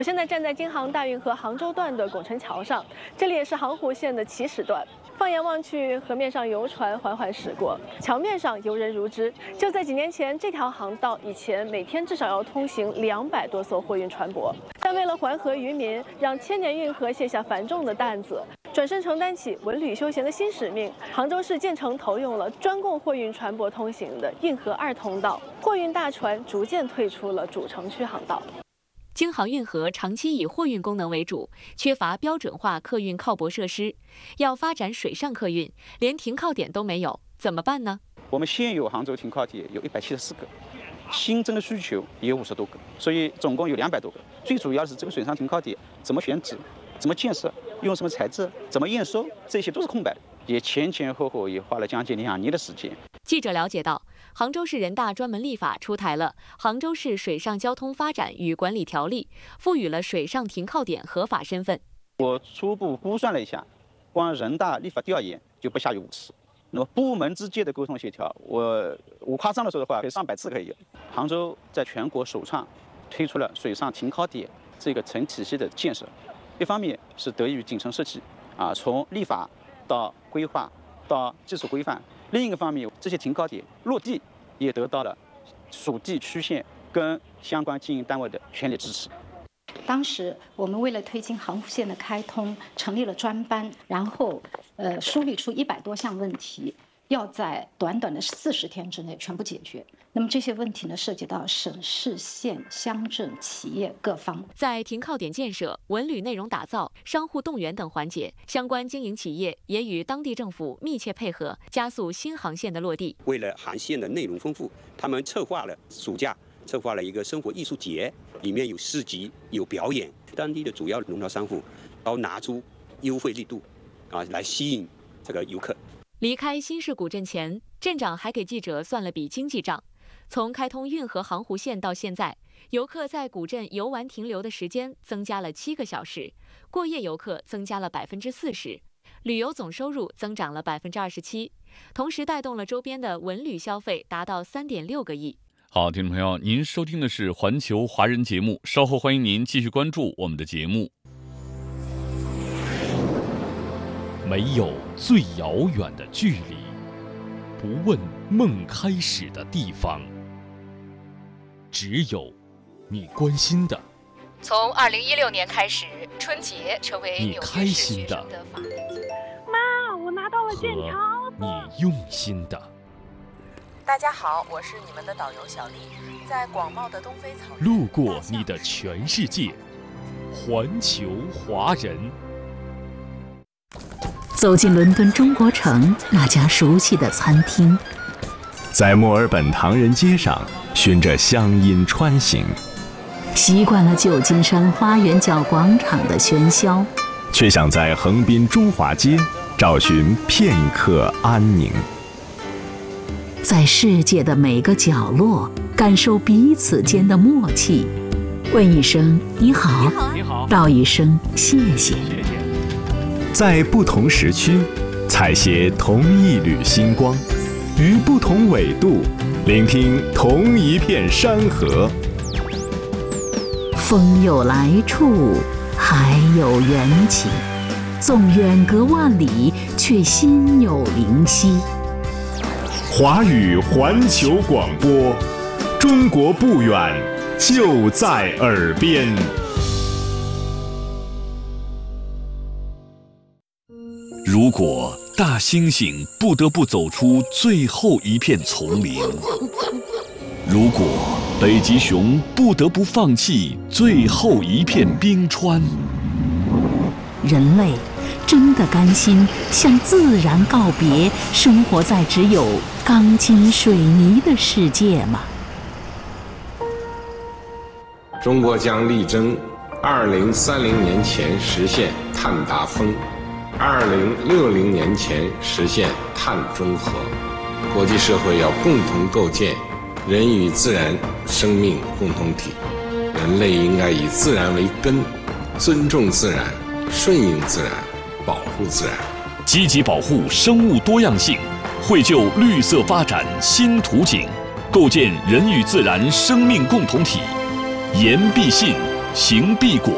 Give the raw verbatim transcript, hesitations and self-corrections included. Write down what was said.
我现在站在京杭大运河杭州段的拱辰桥上，这里也是杭湖线的起始段。放眼望去，河面上游船缓缓驶过，桥面上游人如织。就在几年前，这条航道以前每天至少要通行两百多艘货运船舶，但为了环河渔民，让千年运河卸下繁重的担子，转身承担起文旅休闲的新使命。杭州市建成投用了专供货运船舶通行的运河二通道，货运大船逐渐退出了主城区航道。 京杭运河长期以货运功能为主，缺乏标准化客运靠泊设施，要发展水上客运，连停靠点都没有，怎么办呢？ 我们现有杭州停靠点有一百七十四个，新增的需求也有五十多个，所以总共有两百多个。最主要的是这个水上停靠点怎么选址、怎么建设、用什么材质、怎么验收，这些都是空白的，也前前后后也花了将近两年的时间。 记者了解到，杭州市人大专门立法出台了《杭州市水上交通发展与管理条例》，赋予了水上停靠点合法身份。 我初步估算了一下，光人大立法调研就不下于五次。那么部门之间的沟通协调，我我夸张的说的话，可以上百次可以有。杭州在全国首创推出了水上停靠点这个成体系的建设，一方面是得益于景城设计啊，从立法到规划到技术规范。另一个方面，这些停靠点落地也得到了属地区县跟相关经营单位的全力支持。 当时我们为了推进杭湖线的开通，成立了专班，然后呃梳理出一百多项问题，要在短短的四十天之内全部解决。那么这些问题呢，涉及到省市县乡镇企业各方。 在停靠点建设、文旅内容打造、商户动员等环节，相关经营企业也与当地政府密切配合，加速新航线的落地。 为了航线的内容丰富，他们策划了暑假策划了一个生活艺术节，里面有市集、有表演，当地的主要农贸商户都拿出优惠力度啊，来吸引这个游客。 离开新市古镇前，镇长还给记者算了笔经济账。从开通运河杭湖线到现在，游客在古镇游玩停留的时间增加了七个小时，过夜游客增加了百分之四十，旅游总收入增长了百分之二十七，同时带动了周边的文旅消费达到三点六个亿。 好，听众朋友，您收听的是环球华人节目，稍后欢迎您继续关注我们的节目。没有最遥远的距离，不问梦开始的地方，只有你关心的。 从二零一六年开始，春节成为你开心的。 妈，我拿到了剑桥。 你用心的。 大家好，我是你们的导游小丽，在广袤的东非草原， 路过你的全世界，环球华人。 走进伦敦中国城那家熟悉的餐厅， 在墨尔本唐人街上循着乡音穿行， 习惯了旧金山花园角广场的喧嚣， 却想在横滨中华街找寻片刻安宁。 在世界的每个角落感受彼此间的默契，问一声你好， 你好， 道一声谢谢。 在不同时区采撷同一缕星光，于不同纬度聆听同一片山河。 风有来处，海有缘起，纵远隔万里，却心有灵犀。 华语环球广播，中国不远，就在耳边。 如果大猩猩不得不走出最后一片丛林，如果北极熊不得不放弃最后一片冰川， 人类真的甘心向自然告别，生活在只有钢筋水泥的世界吗？ 中国将力争二零三零年前实现碳达峰，二零六零年前实现碳中和。国际社会要共同构建人与自然生命共同体，人类应该以自然为根，尊重自然，顺应自然，保护自然， 积极保护生物多样性，绘就绿色发展新图景，构建人与自然生命共同体。言必信，行必果。